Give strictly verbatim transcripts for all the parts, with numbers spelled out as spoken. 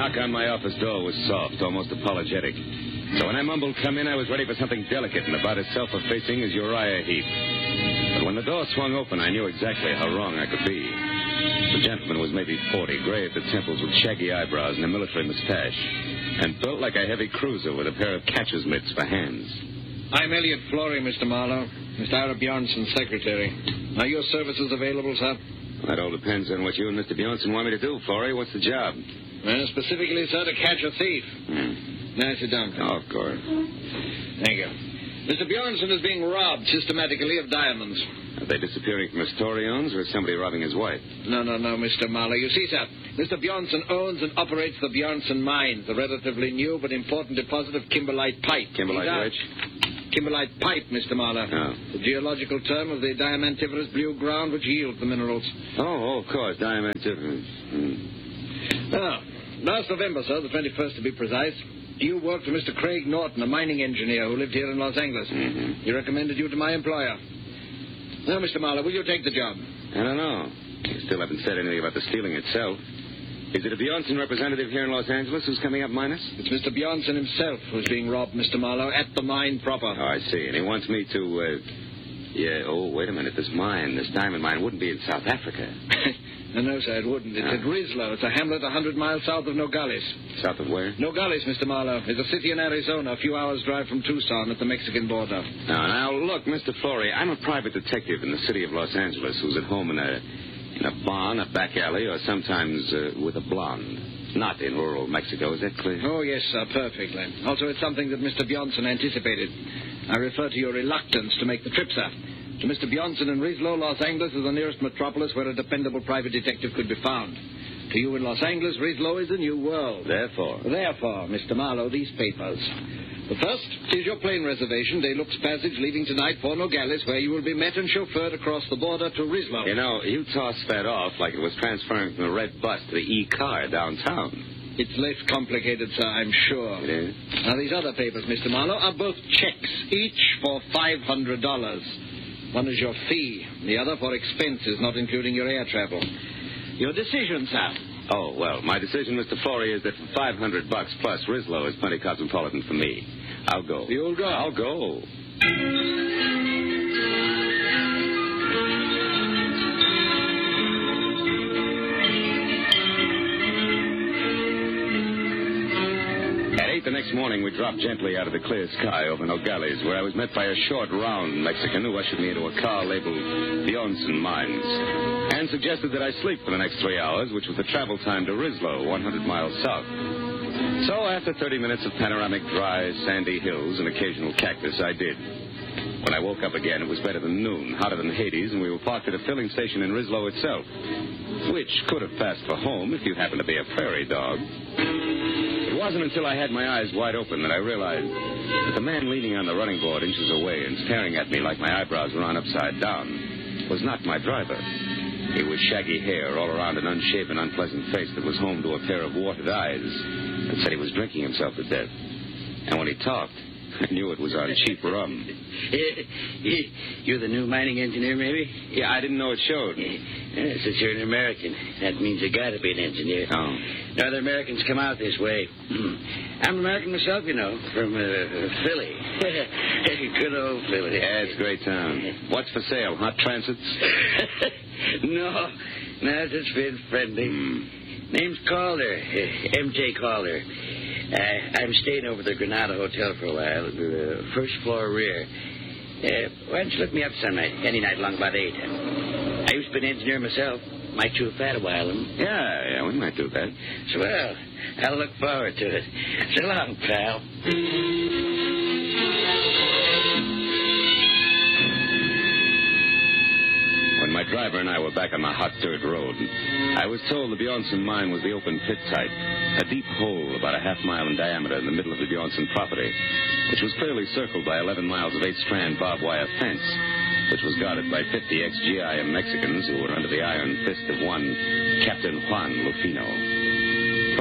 knock on my office door was soft, almost apologetic. So when I mumbled come in, I was ready for something delicate and about as self-effacing as Uriah Heep. But when the door swung open, I knew exactly how wrong I could be. The gentleman was maybe forty, gray at the temples with shaggy eyebrows and a military mustache, and built like a heavy cruiser with a pair of catcher's mitts for hands. I'm Elliot Flory, Mister Marlowe. Mister Ira Bjornson's secretary. Are your services available, sir? That all depends on what you and Mister Bjornson want me to do, Flory. What's the job? Well, specifically, sir, to catch a thief. Hmm. Now sit down, please. Oh, of course. Thank you. Mister Bjornson is being robbed systematically of diamonds. Are they disappearing from a store he owns, or is somebody robbing his wife? No, no, no, Mister Marlowe. You see, sir, Mister Bjornson owns and operates the Bjornson Mines, a relatively new but important deposit of kimberlite pipe. Kimberlite which? Kimberlite pipe, Mister Marlowe. Oh. The geological term of the diamantiferous blue ground which yields the minerals. Oh, oh of course, diamantiferous. Hmm. Now, last November, sir, the twenty-first to be precise, you worked for Mister Craig Norton, a mining engineer who lived here in Los Angeles. Mm-hmm. He recommended you to my employer. Now, Mister Marlowe, will you take the job? I don't know. You still haven't said anything about the stealing itself. Is it a Bjornson representative here in Los Angeles who's coming up minus? It's Mister Bjornson himself who's being robbed, Mister Marlowe, at the mine proper. Oh, I see. And he wants me to, uh... Yeah, oh, wait a minute. This mine, this diamond mine, wouldn't be in South Africa. No, no, sir, it wouldn't. It's no. at Rislo. It's a hamlet a hundred miles south of Nogales. South of where? Nogales, Mister Marlowe. It's a city in Arizona, a few hours' drive from Tucson at the Mexican border. Now, now, look, Mister Flory, I'm a private detective in the city of Los Angeles who's at home in a in a barn, a back alley, or sometimes uh, with a blonde. Not in rural Mexico, is that clear? Oh, yes, sir, perfectly. Also, it's something that Mister Bjornson anticipated. I refer to your reluctance to make the trip, sir. To Mister Bjornson in Rislo, Los Angeles is the nearest metropolis where a dependable private detective could be found. To you in Los Angeles, Rislo is a new world. Therefore? Therefore, Mister Marlowe, these papers. The first is your plane reservation, De Luxe Passage, leaving tonight for Nogales, where you will be met and chauffeured across the border to Rislo. You know, you tossed that off like it was transferring from the red bus to the E-car downtown. It's less complicated, sir, I'm sure. It is? Now, these other papers, Mister Marlowe, are both checks, each for five hundred dollars. One is your fee, the other for expenses, not including your air travel. Your decision, sir. Oh, well, my decision, Mister Flory, is that for five hundred bucks plus, Rislo is plenty cosmopolitan for me. I'll go. You'll go? I'll go. At eight the next morning, we dropped gently out of the clear sky over Nogales, where I was met by a short, round Mexican who ushered me into a car labeled Bjornson Mines, and suggested that I sleep for the next three hours, which was the travel time to Rislo, one hundred miles south. So after thirty minutes of panoramic, dry, sandy hills and occasional cactus, I did. When I woke up again, it was better than noon, hotter than Hades, and we were parked at a filling station in Rislo itself, which could have passed for home if you happened to be a prairie dog. It wasn't until I had my eyes wide open that I realized that the man leaning on the running board inches away and staring at me like my eyebrows were on upside down was not my driver. He was shaggy hair all around an unshaven, unpleasant face that was home to a pair of watered eyes and said he was drinking himself to death. And when he talked, I knew it was on cheap rum. You're the new mining engineer, maybe? Yeah, I didn't know it showed. Yeah, since you're an American, that means you got to be an engineer. Oh. No other Americans come out this way. I'm American myself, you know, from uh, Philly. Good old Philly. Yeah, it's a great town. What's for sale? Hot transits? No, no, just being friendly. Mm. Name's Calder, uh, M J Calder. Uh, I'm staying over at the Granada Hotel for a while, the uh, first floor rear. Uh, why don't you look me up some night, any night along about eight? I used to be an engineer myself. Might chew a fat a while. And... Yeah, yeah, we might do that. Swell. I'll look forward to it. So long, pal. When my driver and I were back on the hot dirt road, I was told the Bjornson mine was the open pit type, a deep hole about a half mile in diameter in the middle of the Bjornson property, which was clearly circled by eleven miles of eight-strand barbed wire fence, which was guarded by fifty ex-G I M Mexicans who were under the iron fist of one Captain Juan Lufino.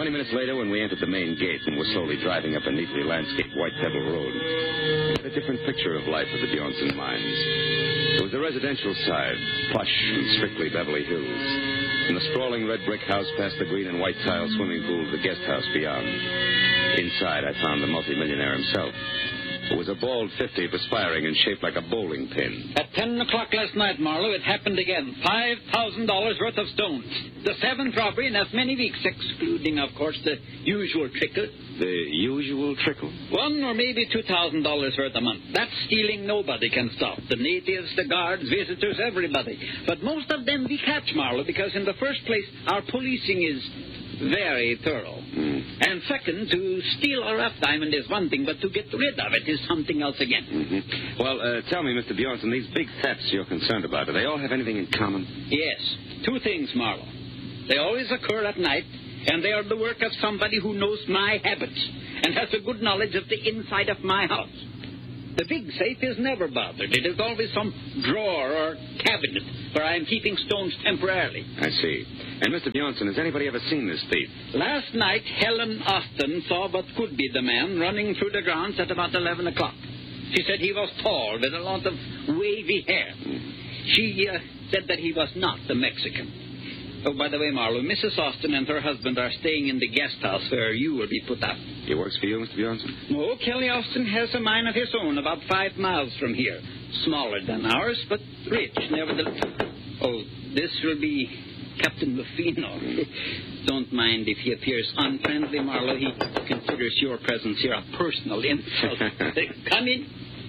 Twenty minutes later, when we entered the main gate and were slowly driving up a neatly landscaped white pebble road, we had a different picture of life at the Bjornson mines. There was the residential side, plush and strictly Beverly Hills, and the sprawling red brick house past the green and white tile swimming pool of the guest house beyond. Inside, I found the multimillionaire himself. It was a bald fifty, perspiring and shaped like a bowling pin. At ten o'clock last night, Marlowe, it happened again. Five thousand dollars worth of stones. The seventh robbery in as many weeks, excluding, of course, the usual trickle. The usual trickle? One or maybe two thousand dollars worth a month. That stealing nobody can stop. The natives, the guards, visitors, everybody. But most of them we catch, Marlowe, because in the first place, our policing is very thorough. Mm. And second, to steal a rough diamond is one thing, but to get rid of it is something else again. Mm-hmm. Well, uh, tell me, Mister Bjornson, these big thefts you're concerned about, do they all have anything in common? Yes. Two things, Marlowe. They always occur at night, and they are the work of somebody who knows my habits and has a good knowledge of the inside of my house. The big safe is never bothered. It is always some drawer or cabinet where I am keeping stones temporarily. I see. And, Mister Bjornson, has anybody ever seen this thief? Last night, Helen Austin saw what could be the man running through the grounds at about eleven o'clock. She said he was tall with a lot of wavy hair. She uh, said that he was not the Mexican. Oh, by the way, Marlowe, Missus Austin and her husband are staying in the guest house where you will be put up. He works for you, Mister Bjornson? Oh, Kelly Austin has a mine of his own about five miles from here. Smaller than ours, but rich, nevertheless. Oh, this will be Captain Lufino. Don't mind if he appears unfriendly, Marlowe. He considers your presence here a personal insult. Come in.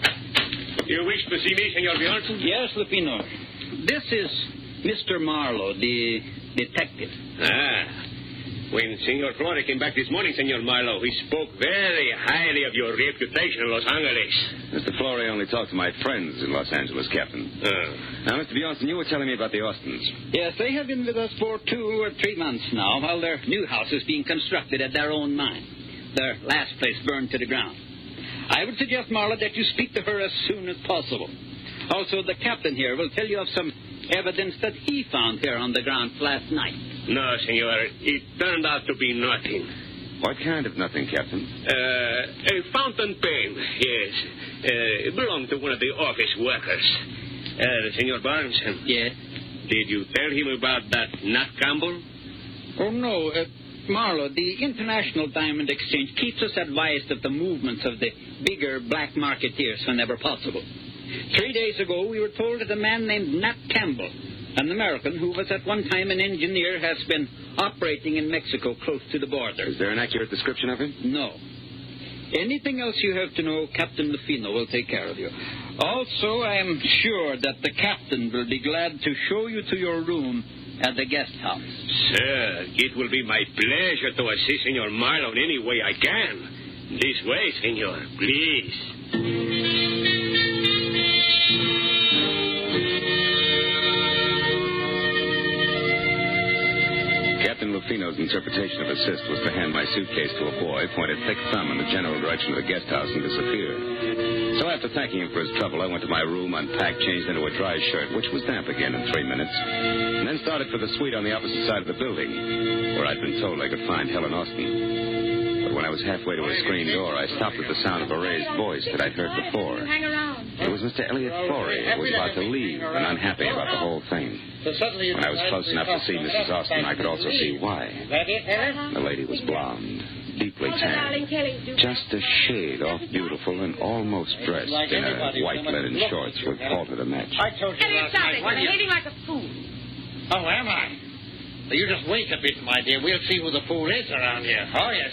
You wish to see me, Senor Bjornson? Yes, Lufino. This is Mister Marlowe, the detective. Ah. When Senor Flores came back this morning, Senor Marlowe, he spoke very highly of your reputation in Los Angeles. Mister Flores only talked to my friends in Los Angeles, Captain. Uh. Now, Mister Bjornson, you were telling me about the Austins. Yes, they have been with us for two or three months now, while their new house is being constructed at their own mine. Their last place burned to the ground. I would suggest, Marlowe, that you speak to her as soon as possible. Also, the captain here will tell you of some evidence that he found here on the ground last night. No, Senor. It turned out to be nothing. What kind of nothing, Captain? Uh, a fountain pen, yes. Uh, it belonged to one of the office workers. Uh, Senor Barnson. Yes? Did you tell him about that Nat Campbell? Oh, no. Uh, Marlowe, the International Diamond Exchange keeps us advised of the movements of the bigger black marketeers whenever possible. Three days ago, we were told that a man named Nat Campbell, an American who was at one time an engineer, has been operating in Mexico close to the border. Is there an accurate description of him? No. Anything else you have to know, Captain Lufino will take care of you. Also, I am sure that the captain will be glad to show you to your room at the guest house. Sir, it will be my pleasure to assist Senor Marlowe in any way I can. This way, Senor, please. Captain Lufino's interpretation of assist was to hand my suitcase to a boy, point a thick thumb in the general direction of the guest house, and disappear. So after thanking him for his trouble, I went to my room, unpacked, changed into a dry shirt, which was damp again in three minutes, and then started for the suite on the opposite side of the building, where I'd been told I could find Helen Austin. But when I was halfway to a screen door, I stopped at the sound of a raised voice that I'd heard before. Hang around. It was Mister Elliot Florey, who was about to leave and unhappy about the whole thing. When I was close enough to see Missus Austin, I could also see why. The lady was blonde, deeply tanned, just a shade off beautiful and almost dressed in her white linen shorts with halter to match. I told you last night. You're behaving like a fool. Oh, am I? You just wait a bit, my dear. We'll see who the fool is around here. Oh, yes.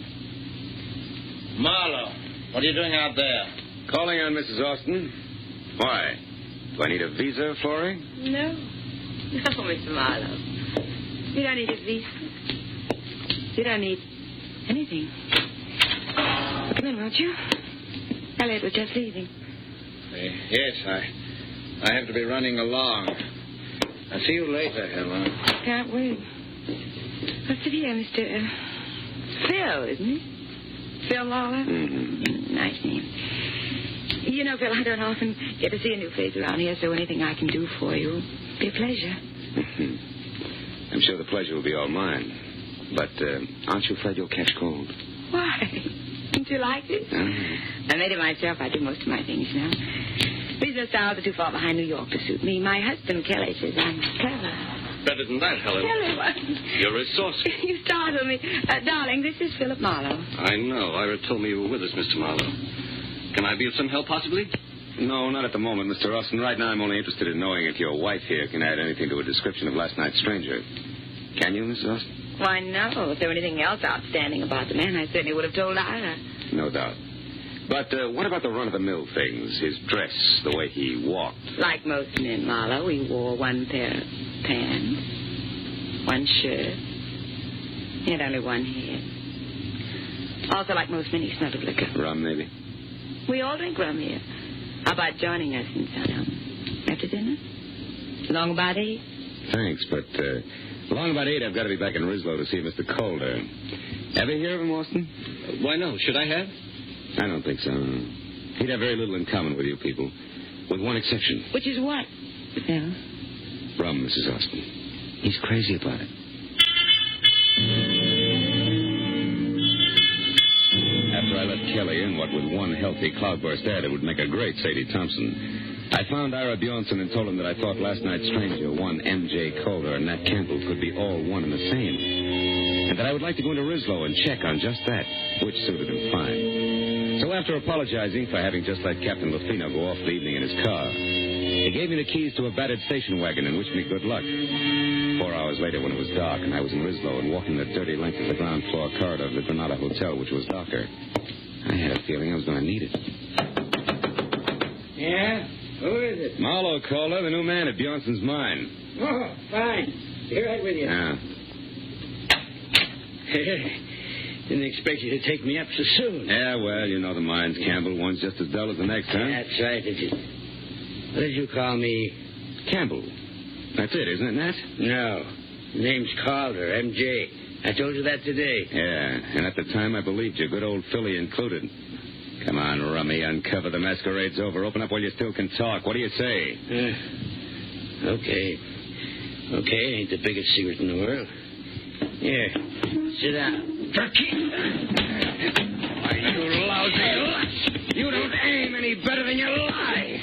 Marlowe, what are you doing out there? Calling on Missus Austin. Why? Do I need a visa, Florey? No. No, Mister Marlowe. You don't need a visa. You don't need anything. Come in, won't you? Elliot was just leaving. Uh, yes, I, I have to be running along. I'll see you later, Helen. Can't wait. What's it here, Mister Uh, Phil, isn't he? Phil Lawler? Mm-hmm. Nice name. You know, Phil, I don't often get to see a new face around here, so anything I can do for you will be a pleasure. Mm-hmm. I'm sure the pleasure will be all mine. But uh, aren't you afraid you'll catch cold? Why? Don't you like it? Oh. I made it myself. I do most of my things now. Business styles are too far behind New York to suit me. My husband, Kelly, says I'm clever. Better than that, Helen. Kelly, what? You're resourceful. You startle me. Uh, darling, this is Philip Marlowe. I know. Ira told me you were with us, Mister Marlowe. Can I be of some help, possibly? No, not at the moment, Mister Austin. Right now, I'm only interested in knowing if your wife here can add anything to a description of last night's stranger. Can you, Missus Austin? Why, no. If there were anything else outstanding about the man, I certainly would have told Ira. No doubt. But uh, what about the run-of-the-mill things? His dress, the way he walked. Like most men, Marlowe, he wore one pair of pants, one shirt. He had only one head. Also, like most men, he smelled of liquor. Rum, maybe? We all drink rum here. How about joining us in town? After dinner? Long about eight? Thanks, but uh, along about eight, I've got to be back in Rislow to see Mister Calder. Ever hear of him, Austin? Uh, why no? Should I have? I don't think so. He'd have very little in common with you people, with one exception. Which is what? Yeah. Rum, Missus Austin. He's crazy about it. After I let Kelly in, what with one healthy cloudburst ad, it would make a great Sadie Thompson. I found Ira Bjornson and told him that I thought last night's stranger, one M J Calder and Nat Campbell, could be all one and the same. And that I would like to go into Rislow and check on just that, which suited him fine. So after apologizing for having just let Captain Lufino go off the evening in his car, he gave me the keys to a battered station wagon and wished me good luck. Four hours later, when it was dark and I was in Rislow and walking the dirty length of the ground floor corridor of the Granada Hotel, which was darker, I had a feeling I was going to need it. Yeah? Who is it? Marlowe Calder, the new man at Bjornson's mine. Oh, fine. Be right with you. Yeah. Didn't expect you to take me up so soon. Yeah, well, you know the mines, Campbell. One's just as dull as the next, huh? That's right. It is. What did you call me? Campbell. That's it, isn't it, Nat? No. Name's Calder, M J. I told you that today. Yeah, and at the time I believed you, good old Philly included. Come on, Rummy, uncover the masquerade's over. Open up while you still can talk. What do you say? Uh, okay. Okay, ain't the biggest secret in the world. Here, sit down. Turkey! Why, you lousy lush! You don't aim any better than you lie!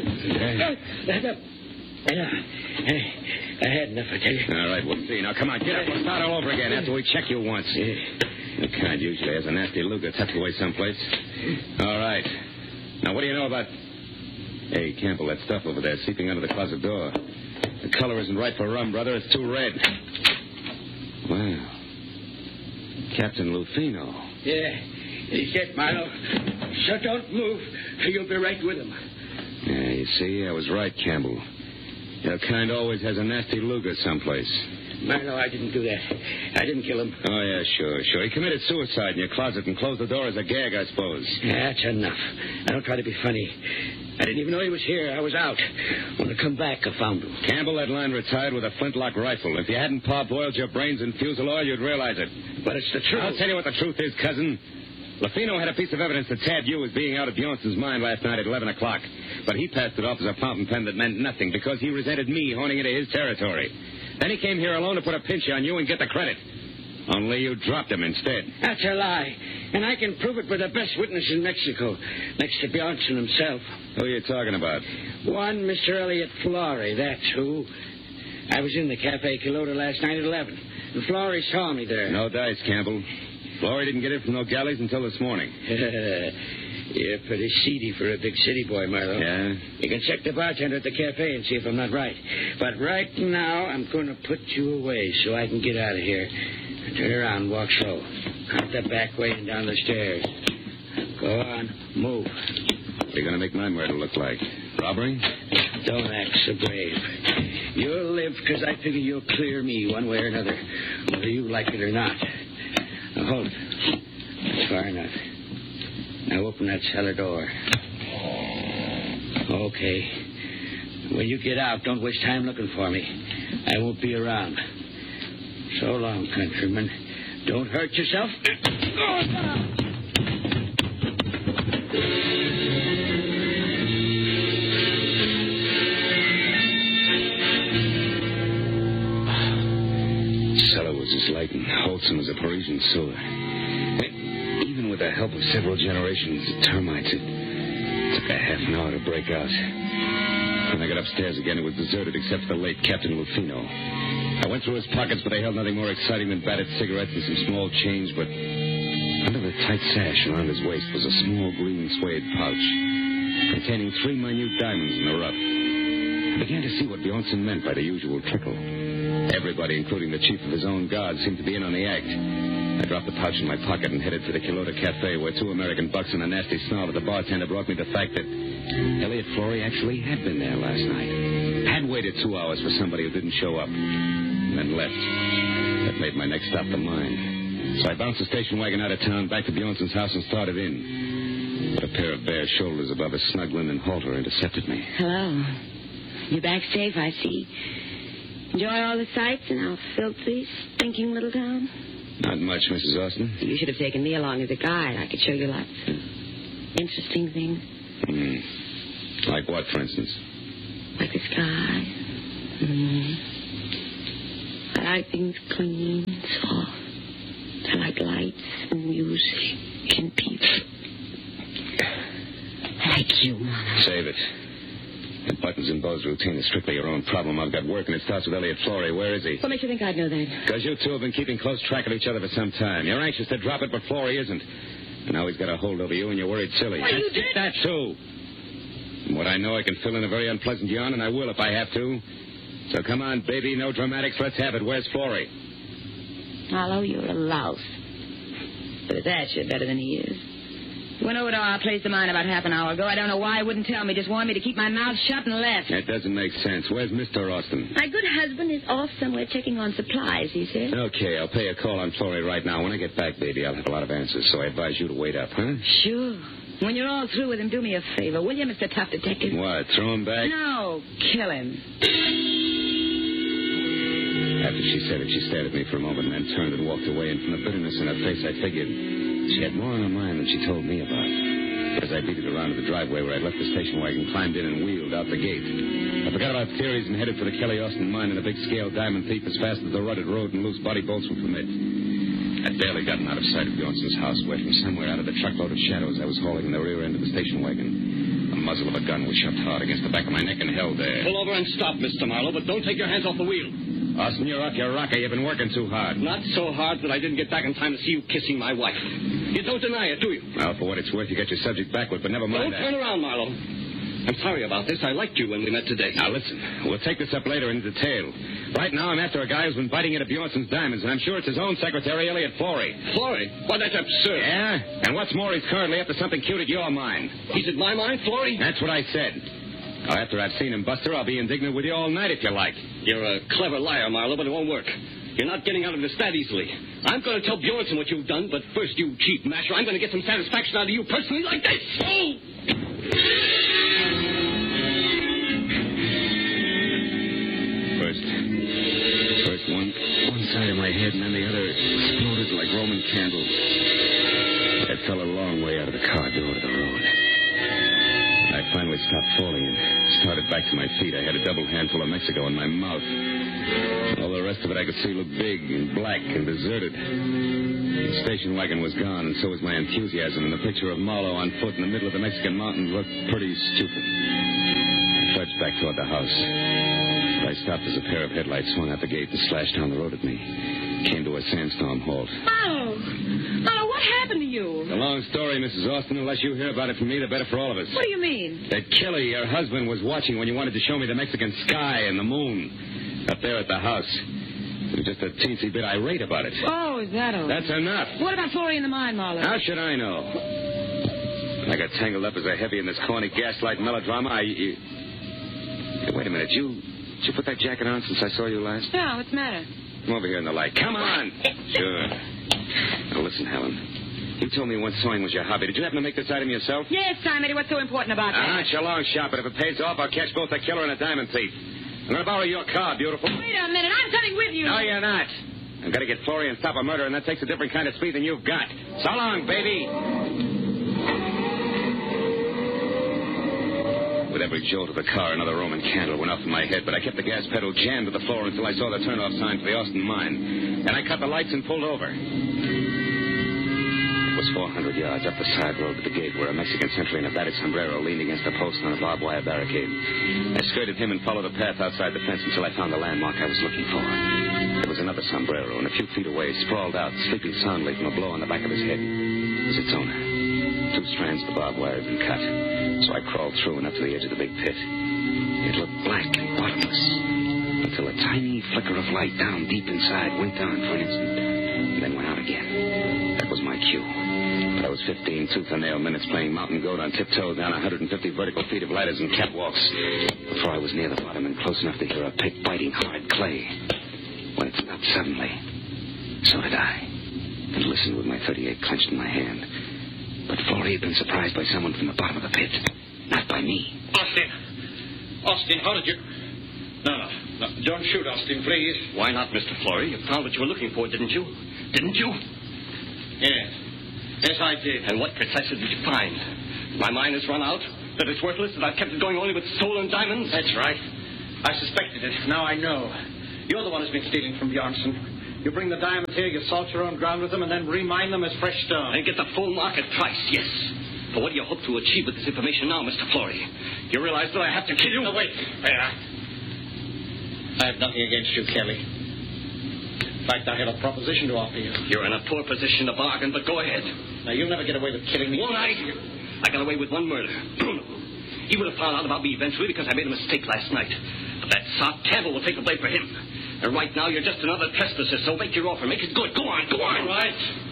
I had enough, I tell you. All right, we'll see. Now, come on, get up. We'll start all over again after we check you once. The kind usually has a nasty Luger tucked away someplace. All right. Now, what do you know about... Hey, Campbell, that stuff over there seeping under the closet door. The color isn't right for rum, brother. It's too red. Wow. Captain Lufino. Yeah, he's dead, Marlowe. So don't move. You'll be right with him. Yeah, you see, I was right, Campbell. Your kind always has a nasty Luger someplace. Marlowe, I didn't do that. I didn't kill him. Oh, yeah, sure, sure. He committed suicide in your closet and closed the door as a gag, I suppose. Yeah, that's enough. I don't try to be funny. I didn't even know he was here. I was out. When I come back, I found him. Campbell, that line retired with a flintlock rifle. If you hadn't parboiled your brains in fusel oil, you'd realize it. But it's the truth. I'll tell you what the truth is, cousin. Lufino had a piece of evidence that Tad Yu was being out of Bjornson's mine last night at eleven o'clock. But he passed it off as a fountain pen that meant nothing because he resented me horning into his territory. Then he came here alone to put a pinch on you and get the credit. Only you dropped him instead. That's a lie. And I can prove it with the best witness in Mexico, next to Bjornson himself. Who are you talking about? One Mister Elliot Flory, that's who. I was in the Cafe Quilota last night at eleven, and Flory saw me there. No dice, Campbell. Flory didn't get in from Nogales until this morning. You're pretty seedy for a big city boy, Marlowe. Yeah? You can check the bartender at the cafe and see if I'm not right. But right now, I'm going to put you away so I can get out of here. Turn around and walk slow. Out the back way and down the stairs. Go on, move. What are you going to make my murder look like? Robbery? Don't act so brave. You'll live because I figure you'll clear me one way or another, whether you like it or not. Now, hold it. That's far enough. Now open that cellar door. Okay. When you get out, don't waste time looking for me. I won't be around. So long, countryman. Don't hurt yourself. The cellar was was as light and wholesome as a Parisian sewer. Even with the help of several generations of termites, it took a half an hour to break out. When I got upstairs again, it was deserted except for the late Captain Lufino. I went through his pockets, but they held nothing more exciting than battered cigarettes and some small change, but under the tight sash around his waist was a small green suede pouch containing three minute diamonds in the rough. I began to see what Bjornson meant by the usual trickle. Everybody, including the chief of his own guard, seemed to be in on the act. I dropped the pouch in my pocket and headed for the Quilota Cafe, where two American bucks and a nasty snarl at the bartender brought me the fact that Elliot Flory actually had been there last night. Had waited two hours for somebody who didn't show up, and then left. That made my next stop the mine. So I bounced the station wagon out of town, back to Bjornson's house, and started in. But a pair of bare shoulders above a snug linen halter intercepted me. Hello. You're back safe, I see. Enjoy all the sights in our filthy, stinking little town? Not much, Missus Austin. You should have taken me along as a guide. I could show you lots of interesting things. Hmm. Like what, for instance? Like the sky. Mm. I like things clean, soft. I like lights and music and people. I like you, Mama. Save it. And Buttons and Bo's routine is strictly your own problem. I've got work, and it starts with Elliot Flory. Where is he? What makes you think I'd know that? Because you two have been keeping close track of each other for some time. You're anxious to drop it, but Flory isn't. And now he's got a hold over you, and you're worried silly. Well, you did that, too. From what I know, I can fill in a very unpleasant yarn, and I will if I have to. So come on, baby, no dramatics. Let's have it. Where's Flory? Marlowe, you're a louse. But at that, you're better than he is. He went over to our place of mine about half an hour ago. I don't know why he wouldn't tell me. Just wanted me to keep my mouth shut and left. That doesn't make sense. Where's Mister Austin? My good husband is off somewhere checking on supplies, he said. Okay, I'll pay a call on Flory right now. When I get back, baby, I'll have a lot of answers, so I advise you to wait up, huh? Sure. When you're all through with him, do me a favor, will you, Mister Tough Detective? What, throw him back? No, kill him. After she said it, she stared at me for a moment and then turned and walked away, and from the bitterness in her face, I figured she had more on her mind than she told me about. As I beat it around to the driveway where I'd left the station wagon, climbed in and wheeled out the gate. I forgot about theories and headed for the Kelly Austin mine in a big-scale diamond thief as fast as the rutted road and loose body bolts would permit. I'd barely gotten out of sight of Bjornson's house where from somewhere out of the truckload of shadows I was hauling in the rear end of the station wagon. The muzzle of a gun was shoved hard against the back of my neck and held there. Pull over and stop, Mister Marlowe, but don't take your hands off the wheel. Austin, you're off your rocker. You've been working too hard. Not so hard that I didn't get back in time to see you kissing my wife. You don't deny it, do you? Well, for what it's worth, you got your subject backward, but never mind Don't that. turn around, Marlowe. I'm sorry about this. I liked you when we met today. Now, listen. We'll take this up later in detail. Right now, I'm after a guy who's been biting into Bjornson's diamonds, and I'm sure it's his own secretary, Elliot Flory. Flory? Why, that's absurd. Yeah? And what's more, he's currently up to something cute at your mine. He's at my mine, Flory? That's what I said. Now, after I've seen him, Buster, I'll be indignant with you all night if you like. You're a clever liar, Marlowe, but it won't work. You're not getting out of this that easily. I'm going to tell Bjornson what you've done, but first, you cheap masher, I'm going to get some satisfaction out of you personally like this. Oh! First, first one, one side of my head and then the other exploded like Roman candles. I fell a long way out of the car door to the road. I finally stopped falling and started back to my feet. I had a double handful of Mexico in my mouth. All the rest of it I could see looked big and black and deserted. The station wagon was gone, and so was my enthusiasm, and the picture of Marlowe on foot in the middle of the Mexican mountains looked pretty stupid. I trudged back toward the house. But I stopped as a pair of headlights swung out the gate and slashed down the road at me. Came to a sandstorm halt. Marlowe! Marlowe, what happened to you? It's a long story, Missus Austin. Unless you hear about it from me, the better for all of us. What do you mean? That Kelly, your husband, was watching when you wanted to show me the Mexican sky and the moon up there at the house. He was just a teensy bit irate about it. Oh, is that all? That's enough. What about Flory in the mine, Marlowe? How should I know? When I got tangled up as a heavy in this corny gaslight melodrama, I... You... Hey, wait a minute. You... Did you put that jacket on since I saw you last? Yeah, what's the matter? Come over here in the light. Come on! Sure. Now, listen, Helen. You told me once sewing was your hobby. Did you happen to make this item yourself? Yes, Simon. What's so important about that? Ah, it's your long shot, but if it pays off, I'll catch both a killer and a diamond thief. I'm going to borrow your car, beautiful. Wait a minute. I'm coming with you. No, you're not. I've got to get Flory and stop a murder, and that takes a different kind of speed than you've got. So long, baby. With every jolt of the car, another Roman candle went off in my head, but I kept the gas pedal jammed to the floor until I saw the turn-off sign for the Austin mine. Then I cut the lights and pulled over. It was four hundred yards up the side road to the gate where a Mexican sentry in a battered sombrero leaned against a post on a barbed wire barricade. I skirted him and followed a path outside the fence until I found the landmark I was looking for. There was another sombrero, and a few feet away, sprawled out, sleeping soundly from a blow on the back of his head, was its owner. Two strands of the barbed wire had been cut, so I crawled through and up to the edge of the big pit. It looked black and bottomless, until a tiny flicker of light down deep inside winked on for an instant, and then went out again. That was my cue. But I was fifteen tooth-and-nail minutes playing mountain goat on tiptoe down one hundred fifty vertical feet of ladders and catwalks before I was near the bottom and close enough to hear a pick biting hard clay. When it stopped suddenly, so did I, and listened with my thirty-eight clenched in my hand. But Florey had been surprised by someone from the bottom of the pit, not by me. Austin! Austin, how did you... No, no, no. Don't shoot, Austin, please. Why not, Mister Florey? You found what you were looking for, didn't you? Didn't you? Yes. Yes, I did. And what precisely did you find? My mine has run out? That it's worthless? That I've kept it going only with stolen diamonds? That's right. I suspected it. Now I know. You're the one who's been stealing from Bjornson. You bring the diamonds here, you salt your own ground with them, and then remine them as fresh stone. And get the full market price, yes. But what do you hope to achieve with this information now, Mister Florey? You realize that I have to kill you? No, wait. Wait, I... I have nothing against you, Kelly. In fact, I have a proposition to offer you. You're in a poor position to bargain, but go ahead. Now, you'll never get away with killing me. Won't I? I got away with one murder. Bruno. He would have found out about me eventually because I made a mistake last night. But that sot Campbell will take the blame for him. And right now, you're just another trespasser, so make your offer. Make it good. Go on, go on. All right.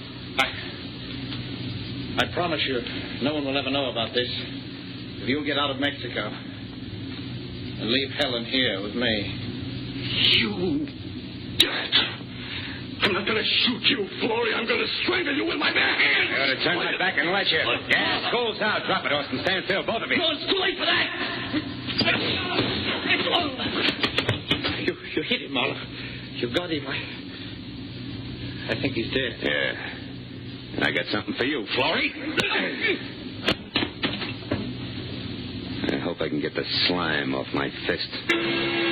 I, I promise you, no one will ever know about this. If you'll get out of Mexico and leave Helen here with me. You dirt. I'm not going to shoot you, Florey. I'm going to strangle you with my bare hands. I ought to turn my back and let you. What? Gas goes out. Drop it, Austin. Stand still, both of you. No, it's too late for that. You, you hit him, Marlowe. You got him. I, I think he's dead. Yeah. And I got something for you, Florey. I hope I can get the slime off my fist.